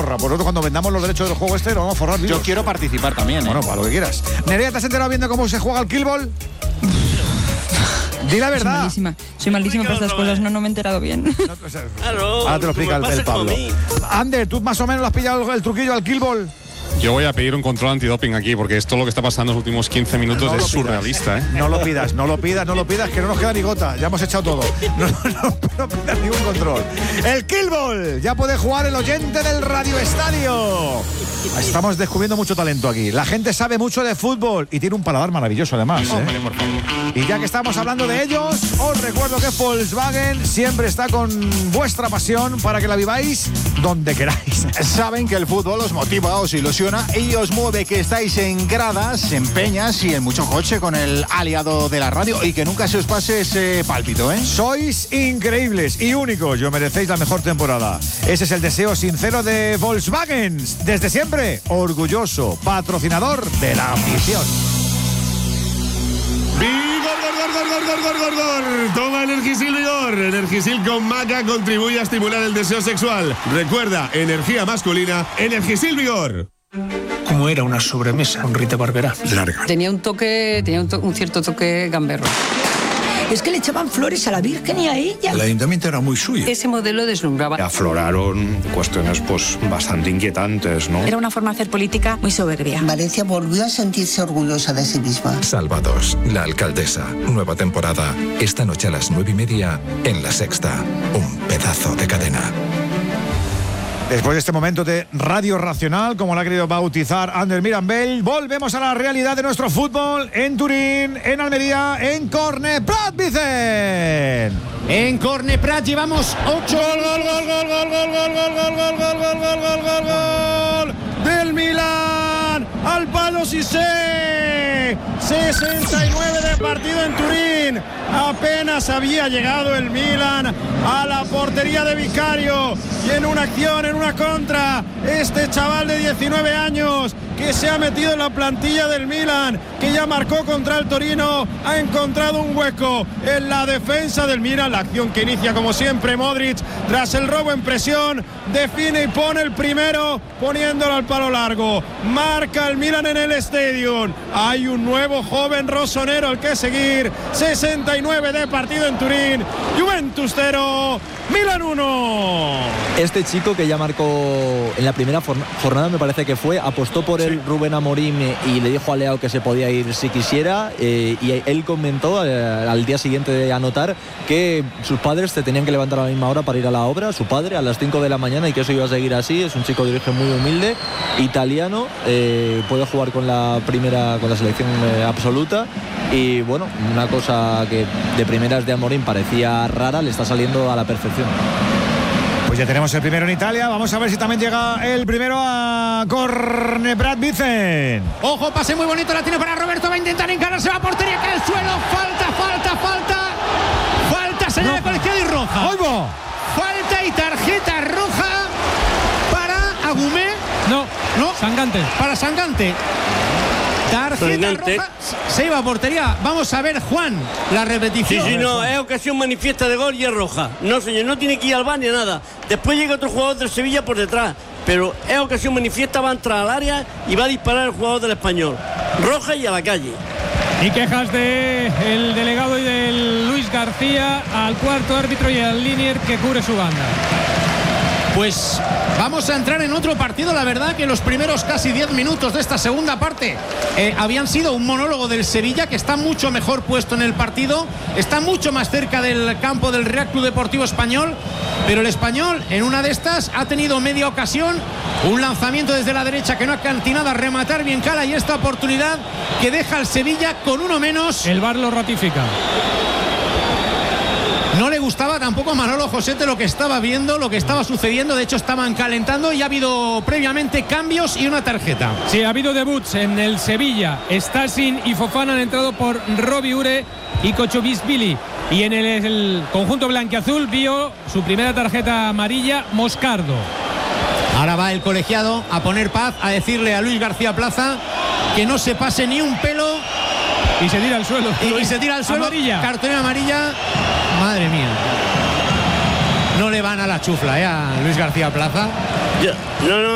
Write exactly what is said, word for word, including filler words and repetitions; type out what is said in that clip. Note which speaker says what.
Speaker 1: forrar. Por nosotros cuando vendamos los derechos del juego este, lo vamos a forrar vivos.
Speaker 2: Yo quiero participar también, ¿eh?
Speaker 1: Bueno, para lo que quieras. Nerea, ¿te has enterado viendo cómo se juega al Kill Ball? Di la verdad.
Speaker 3: Soy malísima, soy malísima para estas cosas, no, no me he enterado bien.
Speaker 1: No, o sea, ahora te lo explica el, el Pablo. Ander, ¿tú más o menos lo has pillado el, el truquillo al Kill Ball?
Speaker 4: Yo voy a pedir un control antidoping aquí, porque esto lo que está pasando en los últimos quince minutos
Speaker 1: no
Speaker 4: es
Speaker 1: pidas,
Speaker 4: surrealista, ¿eh?
Speaker 1: No lo pidas, no lo pidas, no lo pidas, que no nos queda ni gota. Ya hemos echado todo. No, no, no pidas ningún control. El Kill Ball. Ya puede jugar el oyente del Radio Estadio. Estamos descubriendo mucho talento aquí. La gente sabe mucho de fútbol y tiene un paladar maravilloso además, ¿eh?
Speaker 4: Vale, por favor.
Speaker 1: Y ya que estamos hablando de ellos, os recuerdo que Volkswagen siempre está con vuestra pasión para que la viváis donde queráis.
Speaker 2: Saben que el fútbol os motiva, os ilusiona y os mueve, que estáis en gradas, en peñas y en mucho coche con el aliado de la radio, y que nunca se os pase ese pálpito, ¿eh?
Speaker 1: Sois increíbles y únicos, yo merecéis la mejor temporada. Ese es el deseo sincero de Volkswagen. Desde siempre, orgulloso patrocinador de la afición.
Speaker 5: ¡Vigor, gor, gor, gor, gor, gor, gor, gor! Toma Energisil Vigor. Energisil con maca contribuye a estimular el deseo sexual. Recuerda, energía masculina, Energisil Vigor.
Speaker 6: Como era una sobremesa, un Rita Barberá.
Speaker 7: Larga. Tenía un toque, tenía un, to- un cierto toque gamberro.
Speaker 8: Es que le echaban flores a la Virgen y a ella.
Speaker 9: El ayuntamiento era muy suyo.
Speaker 7: Ese modelo deslumbraba.
Speaker 9: Afloraron cuestiones pues bastante inquietantes, ¿no?
Speaker 10: Era una forma de hacer política muy soberbia.
Speaker 11: Valencia volvió a sentirse orgullosa de sí misma.
Speaker 12: Salvados, la alcaldesa. Nueva temporada. Esta noche a las nueve y media en La Sexta. Un pedazo de cadena.
Speaker 1: Después de este momento de Radio Racional, como lo ha querido bautizar Ander Mirambell, volvemos a la realidad de nuestro fútbol en Turín, en Almería, en Corneprat, Vicen.
Speaker 13: En Corneprat llevamos ocho.
Speaker 5: Gol, gol, gol, gol, gol, gol, gol, gol, gol, gol, gol, gol, gol, gol, gol, gol del Milan al palo Cissé. sesenta y nueve de partido en Turín. Apenas había llegado el Milan a la portería de Vicario y en una acción, en una contra, este chaval de diecinueve años que se ha metido en la plantilla del Milan, que ya marcó contra el Torino, ha encontrado un hueco en la defensa del Milan. La acción que inicia como siempre Modric tras el robo en presión, define y pone el primero poniéndolo al palo largo. Marca el Milan en el Stadium. Hay un nuevo joven rosonero al que seguir. sesenta y nueve de partido en Turín. Juventus cero, Milan uno.
Speaker 14: Este chico que ya marcó en la primera jornada, me parece que fue, apostó por él Rubén Amorim y le dijo a Leao que se podía ir si quisiera, eh, y él comentó eh, al día siguiente de anotar que sus padres se tenían que levantar a la misma hora para ir a la obra, su padre a las cinco de la mañana, y que eso iba a seguir así. Es un chico de origen muy humilde, italiano, eh, puede jugar con la primera, con la selección eh, absoluta, y bueno, una cosa que de primeras de Amorim parecía rara, le está saliendo a la perfección.
Speaker 1: Pues ya tenemos el primero en Italia. Vamos a ver si también llega el primero a Corneprat, Vicen.
Speaker 13: Ojo, pase muy bonito, la tiene para Roberto, va a intentar encararse, va a portería, cae al suelo, falta, falta, falta. Falta, señal de colegiado y roja.
Speaker 1: ¡Oigo!
Speaker 13: Falta y tarjeta roja para Agumé.
Speaker 15: No,
Speaker 13: no.
Speaker 15: Sangante.
Speaker 13: Para Sangante. Tarjeta
Speaker 16: Sangante.
Speaker 13: roja. Se iba a portería. Vamos a ver, Juan, la repetición.
Speaker 16: Sí, sí, no, es ocasión manifiesta de gol y es roja. No, señor, no tiene que ir al bar ni a nada. Después llega otro jugador del Sevilla por detrás. Pero es ocasión manifiesta, va a entrar al área y va a disparar el jugador del Español. Roja y a la calle.
Speaker 15: Y quejas del delegado y del Luis García al cuarto árbitro y al linier que cubre su banda.
Speaker 13: Pues vamos a entrar en otro partido. La verdad que los primeros casi diez minutos de esta segunda parte eh, habían sido un monólogo del Sevilla, que está mucho mejor puesto en el partido, está mucho más cerca del campo del Real Club Deportivo Español, pero el Español en una de estas ha tenido media ocasión, un lanzamiento desde la derecha que no ha cantinado a rematar bien Cala, y esta oportunidad que deja al Sevilla con uno menos.
Speaker 15: El V A R lo ratifica.
Speaker 13: No le gustaba tampoco a Manolo Josete lo que estaba viendo, lo que estaba sucediendo. De hecho, estaban calentando y ha habido previamente cambios y una tarjeta.
Speaker 15: Sí, ha habido debuts en el Sevilla. Stasin y Fofana han entrado por Robbie Ure y Kochobisvili. Y en el, el conjunto blanquiazul vio su primera tarjeta amarilla Moscardo.
Speaker 13: Ahora va el colegiado a poner paz, a decirle a Luis García Plaza que no se pase ni un pelo.
Speaker 15: Y se tira al suelo.
Speaker 13: Y, y se tira al suelo.
Speaker 15: Amarilla.
Speaker 13: Cartulina amarilla. Madre mía. No le van a la chufla, ¿eh? A Luis García Plaza.
Speaker 16: Ya, no, no.